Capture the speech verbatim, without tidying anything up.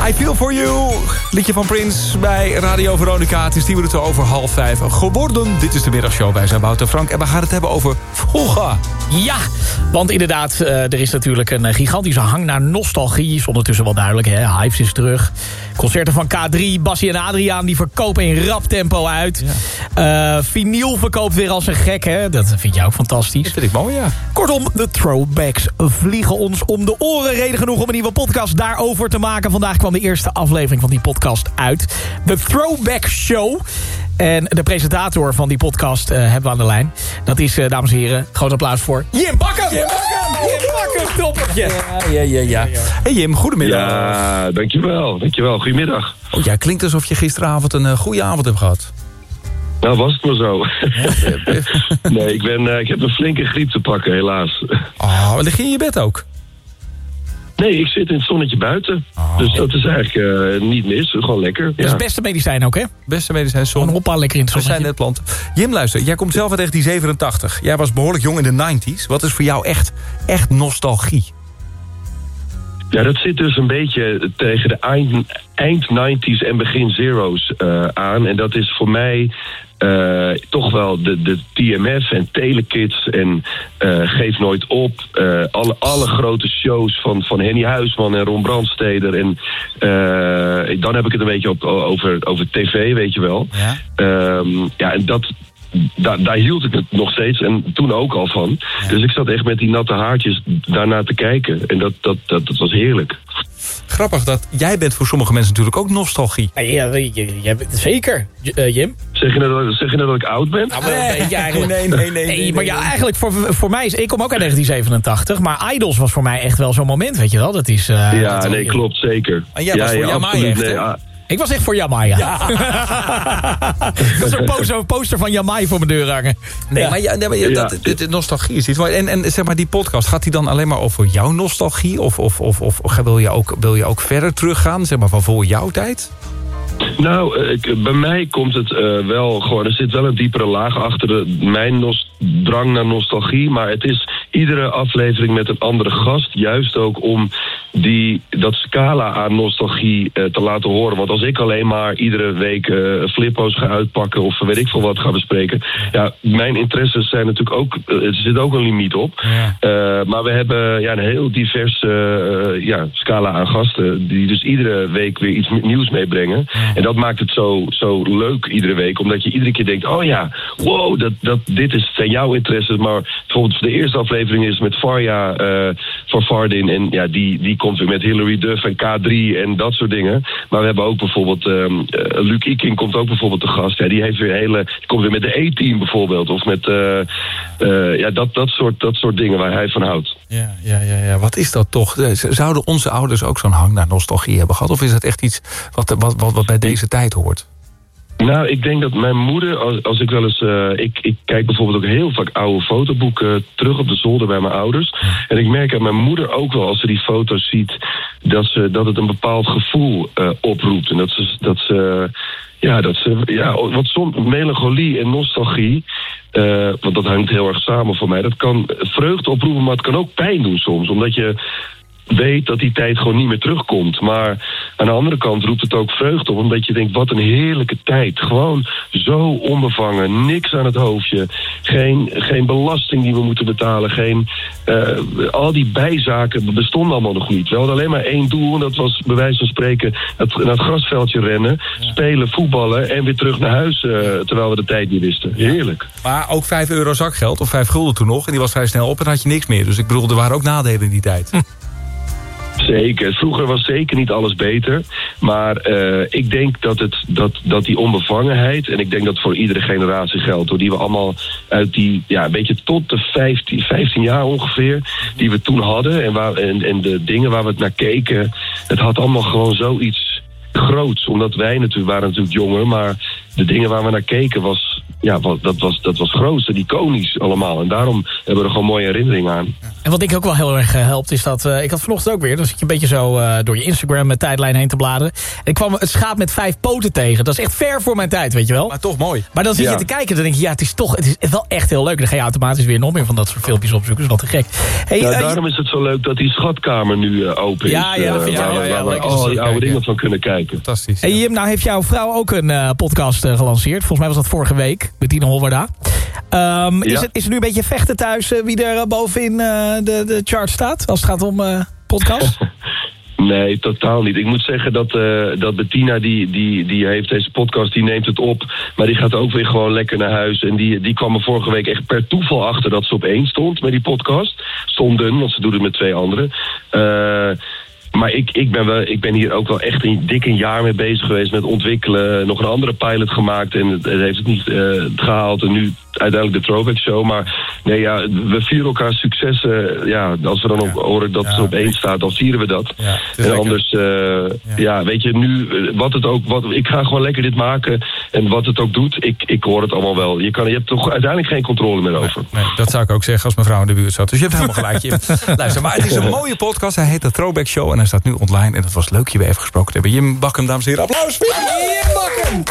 I Feel For You. Liedje van Prince bij Radio Veronica. Het is tien minuten over half vijf geworden. Dit is de middagshow. Wij zijn Wout en Frank. En we gaan het hebben over vroeger. Ja, want inderdaad, uh, er is natuurlijk een gigantische hang naar nostalgie. Is ondertussen wel duidelijk, hè? Hives is terug. Concerten van K drie, Bassie en Adriaan, die verkopen in rap tempo uit. Ja. Uh, vinyl verkoopt weer als een gek, hè? Dat vind jij ook fantastisch. Dat vind ik mooi, ja. Kortom, de throwbacks vliegen ons om de oren. Reden genoeg om een nieuwe podcast daarover te maken. Vandaag kwam de eerste aflevering van die podcast uit. De Throwback Show. En de presentator van die podcast uh, hebben we aan de lijn. Dat is, uh, dames en heren, groot applaus voor Jim Bakken! Jim Bakken! Jim Bakken, toppertje! Ja, ja, ja, ja. Hey Jim, goedemiddag. Ja, dankjewel. Dankjewel. Goedemiddag. Oh, jij klinkt alsof je gisteravond een uh, goede avond hebt gehad. Nou, was het maar zo. nee, ik, ben, uh, ik heb een flinke griep te pakken, helaas. Oh, lig je in je bed ook? Nee, ik zit in het zonnetje buiten. Oh. Dus dat is eigenlijk uh, niet mis. Gewoon lekker. Dat is ja. het beste medicijn ook, hè? Beste medicijn, zon. Gewoon hoppa, lekker in het zonnetje. We zijn net planten. Jim, luister. Jij komt zelf uit negentien zevenentachtig. Jij was behoorlijk jong in de negentig. Wat is voor jou echt, echt nostalgie? Ja, dat zit dus een beetje tegen de eind, eind negentig's en begin zero's uh, aan. En dat is voor mij uh, toch wel de, de T M F en Telekids en uh, Geef Nooit Op. Uh, alle, alle grote shows van, van Henny Huisman en Ron Brandsteder. En uh, dan heb ik het een beetje op, over, over tv, weet je wel. Ja, um, ja en dat... Da, daar hield ik het nog steeds en toen ook al van. Ja. Dus ik zat echt met die natte haartjes daarnaar te kijken. En dat, dat, dat, dat was heerlijk. Grappig, dat jij bent voor sommige mensen natuurlijk ook nostalgie. Ja, ja, ja, zeker, uh, Jim. Zeg je, nou dat, zeg je nou dat ik oud ben? Nou, nee, ja, nee, nee, nee, nee, nee, maar ja, eigenlijk voor, voor mij is... Ik kom ook uit negentien zevenentachtig, maar Idols was voor mij echt wel zo'n moment, weet je wel. Dat is... Uh, ja, dat nee, is, klopt, zeker. En jij ja, was voor ja, Jamai absoluut, echt, nee, ah, Ik was echt voor Jamai, ja. ja. Dat is een poster, poster van Jamai voor mijn deur hangen. Nee, ja. maar, ja, nee, maar ja, dat, de, de nostalgie is iets. En, en zeg maar, die podcast, gaat die dan alleen maar over jouw nostalgie? Of, of, of, of wil, je ook, wil je ook verder teruggaan, zeg maar, van voor jouw tijd? Nou, ik, bij mij komt het uh, wel gewoon... Er zit wel een diepere laag achter de, mijn nos, drang naar nostalgie. Maar het is iedere aflevering met een andere gast. Juist ook om die, dat scala aan nostalgie uh, te laten horen. Want als ik alleen maar iedere week uh, flippo's ga uitpakken... of weet ik veel wat ga bespreken... Ja, mijn interesses zijn natuurlijk ook... Uh, er zit ook een limiet op. Ja. Uh, maar we hebben ja, een heel divers uh, ja, scala aan gasten... die dus iedere week weer iets nieuws meebrengen... Ja. En dat maakt het zo, zo leuk iedere week. Omdat je iedere keer denkt... oh ja, wow, dat, dat, dit is, zijn jouw interesses. Maar bijvoorbeeld de eerste aflevering is met Farja uh, van Vardin. En ja, die, die komt weer met Hilary Duff en K drie en dat soort dingen. Maar we hebben ook bijvoorbeeld... Um, uh, Luc Iking komt ook bijvoorbeeld te gast. Ja, die, heeft weer hele, die komt weer met de E-team bijvoorbeeld. Of met uh, uh, ja, dat, dat, soort, dat soort dingen waar hij van houdt. Ja, ja, ja, ja. Wat is dat toch? Zouden onze ouders ook zo'n hang naar nostalgie hebben gehad? Of is dat echt iets wat, wat, wat, wat bij deze tijd hoort? Nou, ik denk dat mijn moeder, als, als ik wel eens... Uh, ik, ik kijk bijvoorbeeld ook heel vaak oude fotoboeken terug op de zolder bij mijn ouders. En ik merk aan mijn moeder ook wel, als ze die foto's ziet... dat, ze, dat het een bepaald gevoel uh, oproept. En dat ze... Dat ze ja, dat ze, ja, wat soms melancholie en nostalgie... Uh, want dat hangt heel erg samen voor mij. Dat kan vreugde oproepen, maar het kan ook pijn doen soms. Omdat je weet dat die tijd gewoon niet meer terugkomt. Maar aan de andere kant roept het ook vreugde op. Omdat je denkt, wat een heerlijke tijd. Gewoon zo onbevangen. Niks aan het hoofdje. Geen, geen belasting die we moeten betalen. Geen, uh, al die bijzaken bestonden allemaal nog niet. We hadden alleen maar één doel. En dat was bij wijze van spreken het, naar het grasveldje rennen. Ja. Spelen, voetballen en weer terug naar huis. Uh, terwijl we de tijd niet wisten. Heerlijk. Maar ook vijf euro zakgeld. Of vijf gulden toen nog. En die was vrij snel op en dan had je niks meer. Dus ik bedoel, er waren ook nadelen in die tijd. Hm. Zeker. Vroeger was zeker niet alles beter. Maar uh, ik denk dat, het, dat, dat die onbevangenheid... en ik denk dat voor iedere generatie geldt... door die we allemaal uit die... ja, een beetje tot de vijftien, vijftien jaar ongeveer... die we toen hadden... en, waar, en, en de dingen waar we het naar keken... het had allemaal gewoon zoiets groots. Omdat wij natuurlijk waren natuurlijk jonger... maar de dingen waar we naar keken was... ja, wat, dat, was, dat was groot en iconisch allemaal. En daarom hebben we er gewoon mooie herinneringen aan. En wat ik ook wel heel erg helpt is dat... Uh, ik had vanochtend ook weer, dan zit je een beetje zo uh, door je Instagram met tijdlijn heen te bladeren. En ik kwam het schaap met vijf poten tegen. Dat is echt ver voor mijn tijd, weet je wel. Maar toch mooi. Maar dan zit ja. je te kijken en dan denk je, ja, het is toch het is wel echt heel leuk. Dan ga je automatisch weer nog meer van dat soort filmpjes opzoeken. Dat is wel te gek. Hey, ja, uh, daarom je... is het zo leuk dat die schatkamer nu uh, open is. Ja, ja, uh, vind waar, jij, waar, ja, ja, waar leuk we is al het die oude kijken. dingen van kunnen kijken. Fantastisch. Hey, Ja. Jim, nou heeft jouw vrouw ook een uh, podcast uh, gelanceerd. Volgens mij was dat vorige week, met Tine Holwarda. Um, is, Ja. het, is er nu een beetje vechten thuis uh, wie er uh, bovenin uh, de, de chart staat? Als het gaat om uh, podcast? Nee, totaal niet. Ik moet zeggen dat, uh, dat Bettina, die, die, die heeft deze podcast, die neemt het op. Maar die gaat ook weer gewoon lekker naar huis. En die, die kwam er vorige week echt per toeval achter dat ze op één stond met die podcast. Stonden, want ze doet het met twee anderen. Uh, Maar ik, ik, ben wel, ik ben hier ook wel echt een dik een jaar mee bezig geweest met ontwikkelen. Nog een andere pilot gemaakt en het, het heeft het niet uh, gehaald. En nu uiteindelijk de Throwback Show. Maar nee, ja, we vieren elkaar successen. Ja, als we dan ook horen dat Ja. het op één staat, dan vieren we dat. Ja, het is En lekker. anders, uh, ja. ja, weet je, nu, uh, wat het ook, wat, ik ga gewoon lekker dit maken. En wat het ook doet, ik, ik hoor het allemaal wel. Je, kan, je hebt toch uiteindelijk geen controle meer over. Nee, dat zou ik ook zeggen als mijn vrouw in de buurt zat. Dus je hebt helemaal gelijk, Jim. Luister, maar het is een mooie podcast. Hij heet de Throwback Show en hij staat nu online. En het was leuk je weer even gesproken te hebben. Jim Bakkum, dames en heren. Applaus voor Jim Bakkum!